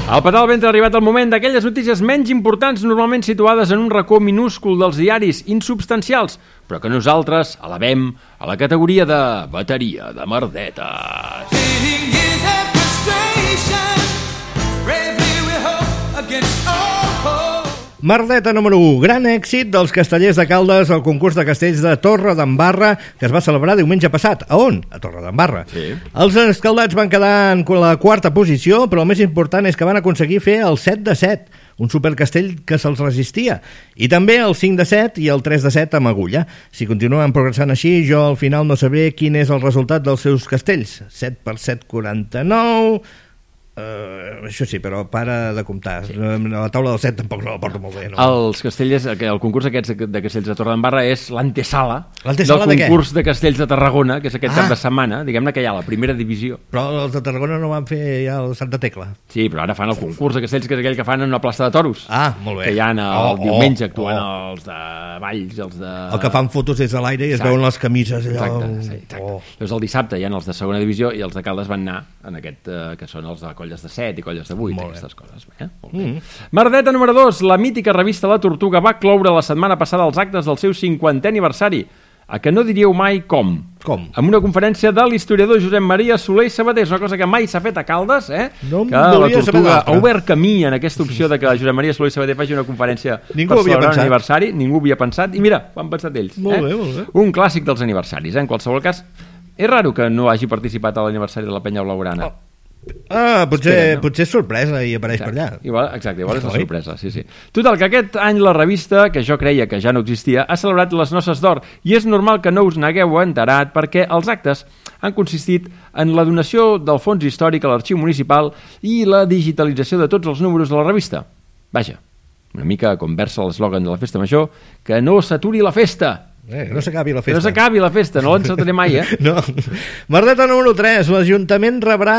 Al petar el ventre ha arribat el moment d'aquelles notícies menys importants, normalment situades en un racó minúscul dels diaris, insubstancials, però que nosaltres elevem a la categoria de bateria de merdetes. Merdeta número 1. Gran èxit dels castellers de Caldes al concurs de castells de Torredembarra, que es va celebrar diumenge passat. A on? A Torredembarra. Sí. Els escaldats van quedar en la quarta posició, però el més important és que van aconseguir fer el 7 de 7, un supercastell que se'ls resistia, i també el 5 de 7 i el 3 de 7 amb agulla. Si continuen progressant així, jo al final no sabré quin és el resultat dels seus castells. 7 per 7, 49... això sí, però para de comptar. Sí. La taula del 7 tampoc no la porto molt bé, no? Els castells, el concurs aquests de castells de Torredembarra és l'antesala del de concurs de castells de Tarragona, que és aquest cap de setmana, diguem-ne que hi ha la primera divisió. Però els de Tarragona no van fer ja el Santa Tecla. Sí, però ara fan el concurs de castells, que és aquell que fan en una plaça de toros. Ah, molt bé. Que hi ha el diumenge actuant els de Valls, els de... El que fan fotos des de l'aire i es veuen les camises allò... Exacte. Llavors el dissabte hi ha els de segona divisió i els de Caldes van anar en aquest, que són els de colles de 7 i colles de 8, aquestes coses. Molt bé. Merdeta número 2. La mítica revista La Tortuga va cloure la setmana passada els actes del seu 50è aniversari. A que no diríeu mai com? Com? Amb una conferència de l'historiador Josep Maria Soler i Sabater, una cosa que mai s'ha fet a Caldes, No que La Tortuga ha obert camí en aquesta opció de que Josep Maria Soler i Sabater faci una conferència per celebrar un aniversari. Ningú havia pensat, i mira, ho han pensat ells. Molt bé. Un clàssic dels aniversaris, en qualsevol cas. És raro que no hagi participat a l'aniversari de la Penya Blaugrana. Potser és sorpresa i apareix per allà. Igual és la sorpresa, sí. Total, que aquest any la revista, que jo creia que ja no existia, ha celebrat les noces d'or, i és normal que no us n'hagueu enterat, perquè els actes han consistit en la donació del fons històric a l'arxiu municipal i la digitalització de tots els números de la revista. Vaja, una mica com versa l'eslògan de la festa major, que no s'aturi la festa. No s'acabi la festa. No s'acabi la festa, no l'encertaré mai, No. Merdeta número 3. L'Ajuntament rebrà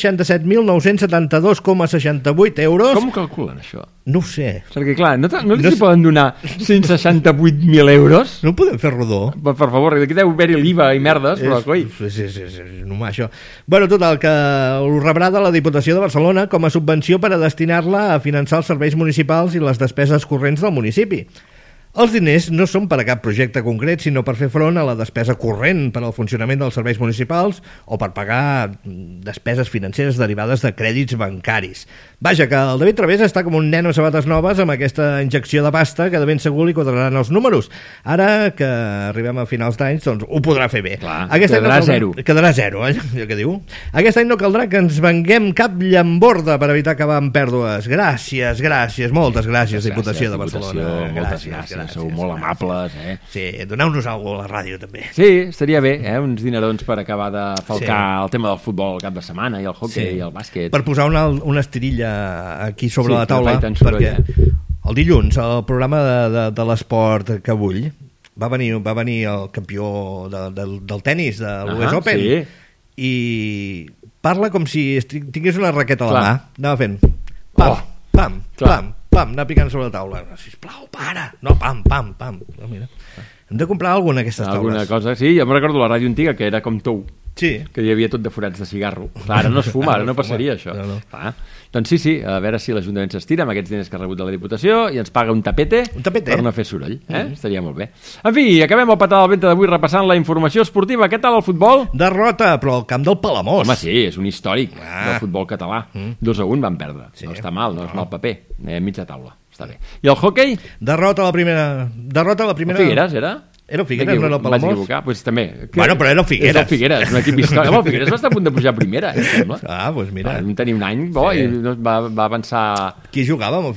167.972,68 euros. Com ho calculen, això? No ho sé. Perquè, clar, no li poden donar 168.000 euros? No ho podem fer rodó? Per favor, aquí deu haver-hi l'IVA i merdes, però coi. Sí, només això. Bueno, total, que ho rebrà de la Diputació de Barcelona com a subvenció per a destinar-la a finançar els serveis municipals i les despeses corrents del municipi. Els diners no són per a cap projecte concret, sinó per fer front a la despesa corrent per al funcionament dels serveis municipals o per pagar despeses financeres derivades de crèdits bancaris. Vaja, que el David Través està com un nen amb sabates noves amb aquesta injecció de pasta que de ben segur li quadraran els números. Ara que arribem a finals d'any, doncs ho podrà fer bé. Clar, quedarà zero. Quedarà zero, allò que diu. Aquest any no caldrà que ens venguem cap llamborda per evitar acabar amb pèrdues. Gràcies, moltes gràcies, Diputació de Barcelona. Moltes gràcies. Sou molt amables, Sí, doneu-nos alguna cosa a la ràdio, també. Sí, estaria bé, uns dinerons per acabar de falcar el tema del futbol el cap de setmana, i el hoquei, i el bàsquet. Per posar una estirilla aquí sobre la taula, perquè el dilluns, el programa de l'esport que vull, va venir el campió del tennis, de l'US Open, i parla com si tingués una raqueta a la mà. Anava fent pam, anar picant sobre la taula. Sisplau, para! No, pam. No, mira. Hem de comprar alguna d'aquestes taules. Alguna cosa, sí. Jo em recordo la ràdio antiga, que era com tou. Sí. Que hi havia tot de forats de cigarro. Ara no es fuma, ara no passaria això. No. Doncs sí, a veure si l'Ajuntament s'estira amb aquests diners que ha rebut de la Diputació i ens paga un tapete per no fer soroll. Estaria molt bé. En fi, acabem el petar del ventre d'avui repassant la informació esportiva. Què tal el futbol? Derrota, però al camp del Palamós. Home, sí, és un històric del futbol català. 2-1 van perdre. No està mal, no és mal paper. Mitja taula, està bé. I el hoquei? Derrota a la primera... El Figueres, era? Era el Figueres, no era el Palamós? Vaig equivocar, doncs també. Bueno, però era el Figueres. És el Figueres, un equip històric. El Figueres va estar a punt de pujar a primera, em sembla. Doncs mira. Vam tenir un any bo i va avançar... Qui jugava amb el